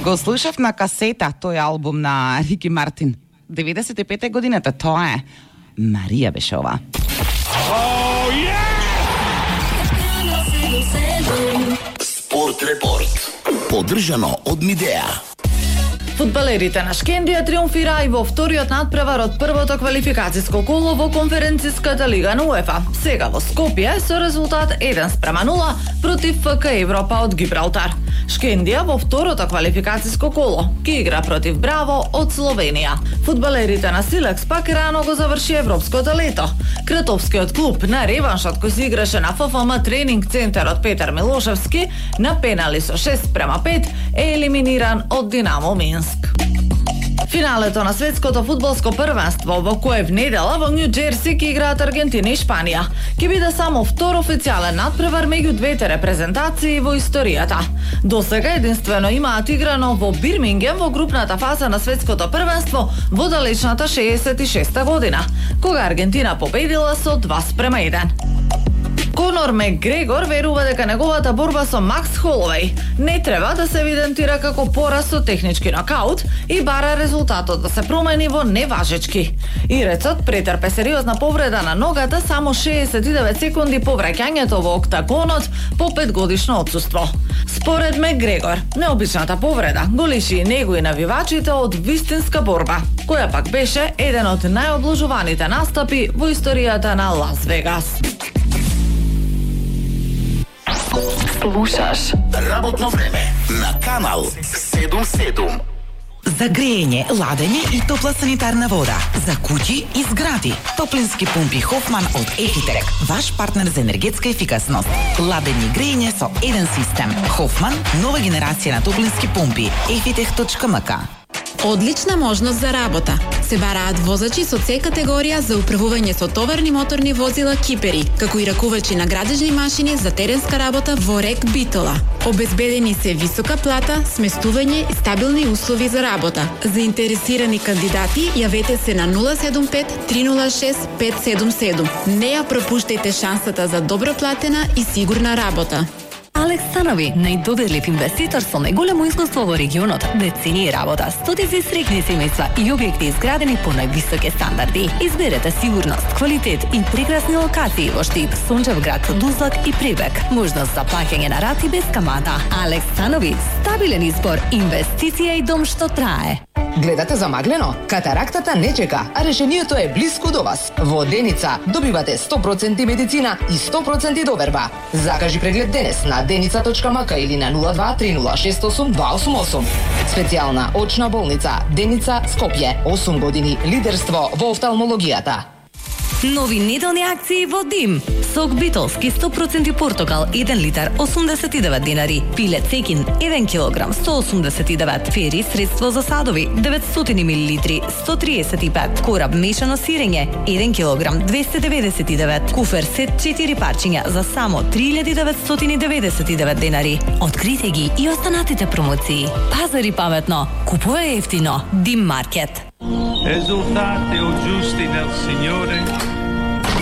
Го слушав на касета тој албум на Рики Мартин. 95 годината, тоа е. Марија беше ова. Спорт репорт. Поддржано од Мидеа. Фудбалерите на Шкендија триумфираа и во вториот надпревар од првото квалификацијско коло во конференцијската лига на УЕФА. Сега во Скопје со резултат 1:0 против ФК Европа од Гибралтар. Шкендија во второто квалификацијско коло ќе игра против Браво од Словенија. Фудбалерите на Силекс пак рано го заврши европското лето. Кратовскиот клуб на реваншот кој се играше на ФФМ тренинг центарот Петар Милошевски на пенали со 6:5 е елиминиран од Динамо Минск. Финалето на светското фудбалско првенство во кое в недела во Нью Џерси ќе играат Аргентина и Шпанија. Ќе биде само втор официјален надпревар меѓу двете репрезентации во историјата. Досега единствено имаат играно во Бирмингем во групната фаза на светското првенство во далечната 66 година, кога Аргентина победила со 2:1. Конор Макгрегор верува дека неговата борба со Макс Холовеј не треба да се евидентира како пораз со технички нокаут и бара резултатот да се промени во неважечки. Ирецот претрпе сериозна повреда на ногата само 69 секунди по враќањето во октагонот по 5-годишно отсуство. Според Макгрегор, необичната повреда го лиши и него и навивачите од вистинска борба, која пак беше еден од најобложуваните настапи во историјата на Лас Вегас. Слушаш Работно време на Канал 77. За грејење, ладење и топла санитарна вода. За куќи и згради. Топлински пумпи Хофман од Ефитек. Ваш партнер за енергетска ефикасност. Ладење и грејење со еден систем. Хофман, нова генерација на топлински пумпи. Efitech.mk. Одлична можност за работа. Се бараат возачи со С категорија за управување со товарни моторни возила Кипери, како и ракувачи на градежни машини за теренска работа во РЕК Битола. Обезбедени се висока плата, сместување и стабилни услови за работа. Заинтересирани кандидати јавете се на 075 306 577. Не ја пропуштајте шансата за добро платена и сигурна работа. Алекс Станови, најдоверлив инвеститор со најголемо искуство во регионот, децении работа, стотици среќни семејства и објекти изградени по највисоки стандарди. Изберете сигурност, квалитет и прекрасни локации во Штип, Сончевград, Тузлак и Прибек. Можност за плаќање на рати без камата. Алекс Станови, стабилен избор, инвестиција и дом што трае. Гледате замаглено? Катарактата не чека, а решението е блиску до вас. Во Деница добивате 100% медицина и 100% доверба. Закажи преглед денес на denica.mk или на 02 3068 288. Специјална очна болница Деница Скопје. 8 години лидерство во офталмологијата. Нови неделни акции во Дим. Сок битолски 100% портокал 1 литар 89 динари. Пиле цекин 1 килограм 189. Фери средство за садови 900 милилитри 135. Кораб мешано сирење 1 килограм 299. Куфер сет 4 парчиња за само 3999 динари. Открите ги и останатите промоции. Пазари паметно, купувај ефтино. Дим маркет. Esultate o giusti nel Signore